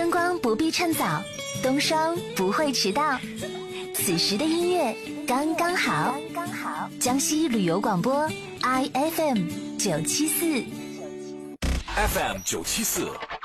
灯光不必趁早，冬霜不会迟到。此时的音乐刚刚好。江西旅游广播 IFM 974。 FM 974